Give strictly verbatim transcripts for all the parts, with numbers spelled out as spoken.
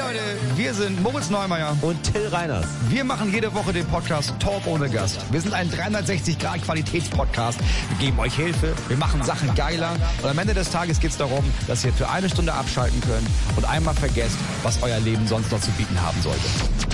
Leute, wir sind Moritz Neumeier und Till Reiners. Wir machen jede Woche den Podcast Talk ohne Gast. Wir sind ein dreihundertsechzig Grad Qualitätspodcast. Wir geben euch Hilfe, wir machen Sachen geiler. Und am Ende des Tages geht es darum, dass ihr für eine Stunde abschalten könnt und einmal vergesst, was euer Leben sonst noch zu bieten haben sollte.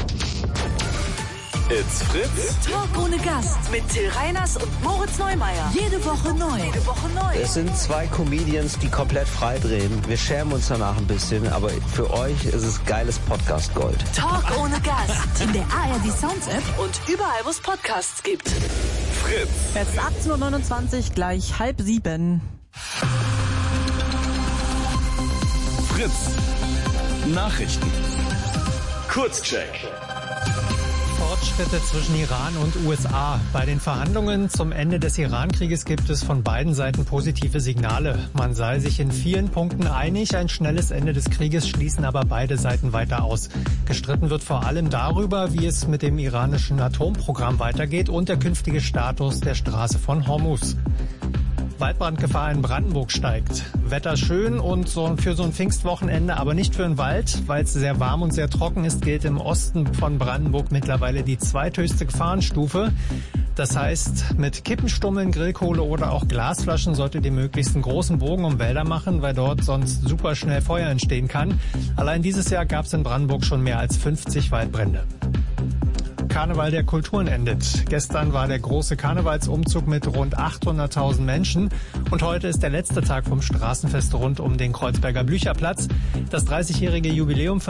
It's Fritz. Talk ohne Gast mit Till Reiners und Moritz Neumeier. Jede Woche neu. Jede Woche neu. Es sind zwei Comedians, die komplett frei drehen. Wir schämen uns danach ein bisschen, aber für euch ist es geiles Podcast-Gold. Talk ohne Gast. In der A R D Sounds App und überall, wo es Podcasts gibt. Fritz. Jetzt ist achtzehn Uhr neunundzwanzig, gleich halb sieben. Fritz. Nachrichten. Kurzcheck. Fortschritte zwischen Iran und U S A. Bei den Verhandlungen zum Ende des Iran-Krieges gibt es von beiden Seiten positive Signale. Man sei sich in vielen Punkten einig, ein schnelles Ende des Krieges schließen aber beide Seiten weiter aus. Gestritten wird vor allem darüber, wie es mit dem iranischen Atomprogramm weitergeht und der künftige Status der Straße von Hormuz. Waldbrandgefahr in Brandenburg steigt. Wetter schön und so für so ein Pfingstwochenende, aber nicht für den Wald. Weil es sehr warm und sehr trocken ist, gilt im Osten von Brandenburg mittlerweile die zweithöchste Gefahrenstufe. Das heißt, mit Kippenstummeln, Grillkohle oder auch Glasflaschen solltet ihr möglichst einen großen Bogen um Wälder machen, weil dort sonst super schnell Feuer entstehen kann. Allein dieses Jahr gab es in Brandenburg schon mehr als fünfzig Waldbrände. Karneval der Kulturen endet. Gestern war der große Karnevalsumzug mit rund achthunderttausend Menschen und heute ist der letzte Tag vom Straßenfest rund um den Kreuzberger Blücherplatz. Das dreißigjährige Jubiläum